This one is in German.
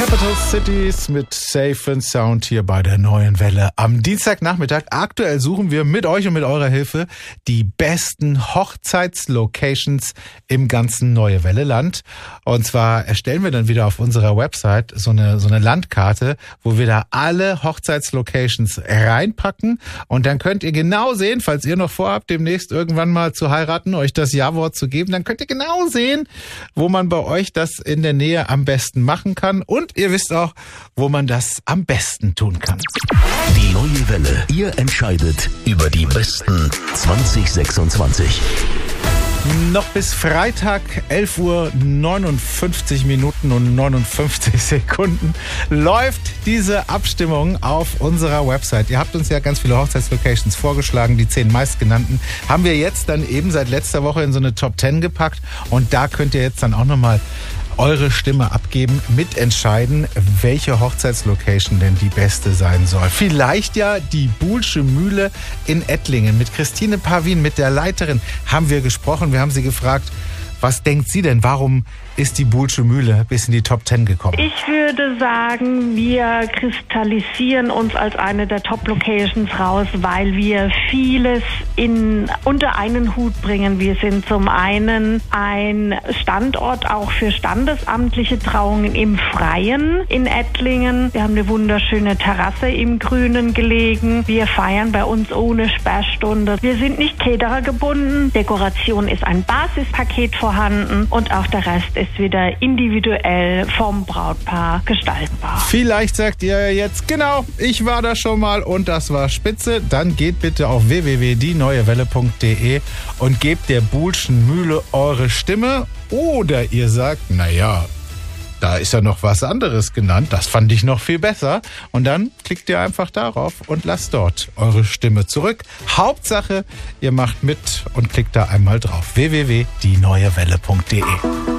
Capital Cities mit Safe and Sound hier bei der Neuen Welle am Dienstagnachmittag. Aktuell suchen wir mit euch und mit eurer Hilfe die besten Hochzeitslocations im ganzen Neue Welle Land. Und zwar erstellen wir dann wieder auf unserer Website so eine Landkarte, wo wir da alle Hochzeitslocations reinpacken. Und dann könnt ihr genau sehen, falls ihr noch vorhabt, demnächst irgendwann mal zu heiraten, euch das Ja-Wort zu geben, dann könnt ihr genau sehen, wo man bei euch das in der Nähe am besten machen kann. Und ihr wisst auch, wo man das am besten tun kann. Die Neue Welle. Ihr entscheidet über die besten 2026. Noch bis Freitag 11:59 Minuten und 59 Sekunden läuft diese Abstimmung auf unserer Website. Ihr habt uns ja ganz viele Hochzeitslocations vorgeschlagen. Die 10 meistgenannten haben wir jetzt dann eben seit letzter Woche in so eine Top 10 gepackt. Und da könnt ihr jetzt dann auch nochmal eure Stimme abgeben, mitentscheiden, welche Hochzeitslocation denn die beste sein soll. Vielleicht ja die Buhlsche Mühle in Ettlingen. Mit Christine Pavin, mit der Leiterin, haben wir gesprochen. Wir haben sie gefragt, was denkt sie denn? Warum ist die Buhlsche Mühle bis in die Top 10 gekommen? Ich würde sagen, wir kristallisieren uns als eine der Top-Locations raus, weil wir vieles unter einen Hut bringen. Wir sind zum einen ein Standort auch für standesamtliche Trauungen im Freien in Ettlingen. Wir haben eine wunderschöne Terrasse im Grünen gelegen. Wir feiern bei uns ohne Sperrstunde. Wir sind nicht Caterer gebunden. Dekoration ist ein Basispaket vorhanden und auch der Rest ist wieder individuell vom Brautpaar gestaltbar. Vielleicht sagt ihr jetzt, genau, ich war da schon mal und das war spitze. Dann geht bitte auf www.dieneuewelle.de und gebt der Buhlschen Mühle eure Stimme. Oder ihr sagt, naja, da ist ja noch was anderes genannt, das fand ich noch viel besser. Und dann klickt ihr einfach darauf und lasst dort eure Stimme zurück. Hauptsache, ihr macht mit und klickt da einmal drauf. www.dieneuewelle.de